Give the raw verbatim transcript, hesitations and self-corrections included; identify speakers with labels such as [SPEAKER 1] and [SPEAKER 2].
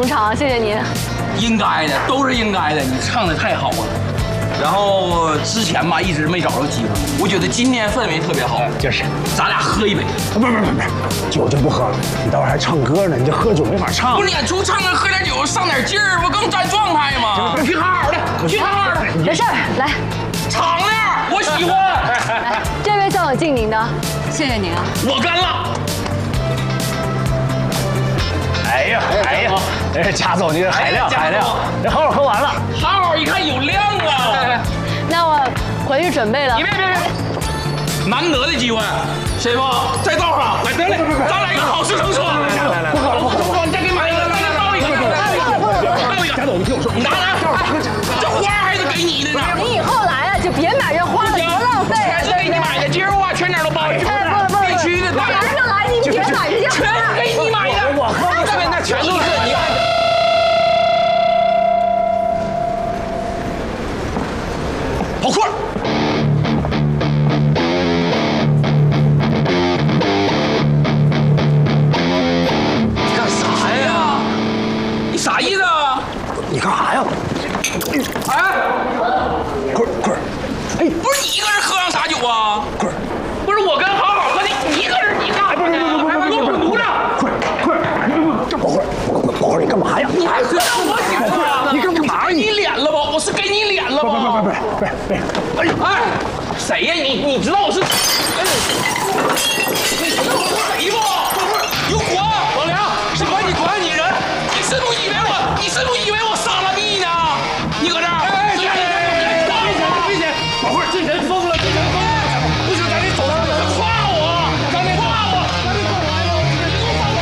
[SPEAKER 1] 捧场，谢谢您。
[SPEAKER 2] 应该的，都是应该的，你唱的太好了。然后之前吧一直没找着机会，我觉得今天氛围特别好，
[SPEAKER 3] 就是，
[SPEAKER 2] 咱俩喝一杯。
[SPEAKER 3] 不不不不，酒就不喝了，你等会儿还唱歌呢，你这喝酒没法唱。
[SPEAKER 2] 不是演出唱歌喝点酒上点劲儿，不更占状态吗？去好好的，去好好的，
[SPEAKER 1] 没事儿，来，
[SPEAKER 2] 敞亮，我喜欢。
[SPEAKER 1] 来，这杯算我敬您的，谢谢您啊。
[SPEAKER 2] 我干了。
[SPEAKER 3] 哎呀哎呀，哎，贾总，你这海量海量，这好好喝完了。
[SPEAKER 2] 好好一看有量啊！
[SPEAKER 1] 那我回去准备了。
[SPEAKER 2] 你别别别，难得的机会，师傅在道上，来得嘞，咱俩一个好事成双。
[SPEAKER 3] 来来，不喝了不喝了，
[SPEAKER 2] 你再给买一个，再给倒一个，倒一个。
[SPEAKER 3] 贾总，你听我说，
[SPEAKER 2] 你拿拿，这花还是给你的呢。
[SPEAKER 1] 你以后来啊，就别买这花了，多浪费。
[SPEAKER 2] 全是给你买的，今儿我把全点都包一。
[SPEAKER 1] 哎，不不不，
[SPEAKER 2] 必须的，
[SPEAKER 1] 来就来，你别买这
[SPEAKER 2] 全给你买的。
[SPEAKER 3] 我喝不是，
[SPEAKER 2] 那全都是你。跑快！干啥呀？你啥意思啊？
[SPEAKER 3] 你干啥呀？
[SPEAKER 2] 哎，
[SPEAKER 3] 棍棍，
[SPEAKER 2] 哎，不是你一个人喝上啥酒啊？
[SPEAKER 3] 棍，
[SPEAKER 2] 不是我跟好好喝的，你一个人你干啥呢？还给我滚犊子！
[SPEAKER 3] 棍棍，这宝慧，宝慧，你干嘛呀？
[SPEAKER 2] 你还喝上我酒啊？
[SPEAKER 3] 你干嘛？
[SPEAKER 2] 你脸了吧？我是给你脸了吧？
[SPEAKER 3] 不不不不不不，哎
[SPEAKER 2] 哎，谁呀？你你知道我是？哎，你知道我是谁不？有火！老梁，是管你管你人，你是不是以为我？你是不是以为我杀了你呢？你搁这儿？哎，别别别别别别！
[SPEAKER 3] 宝慧，这人疯了。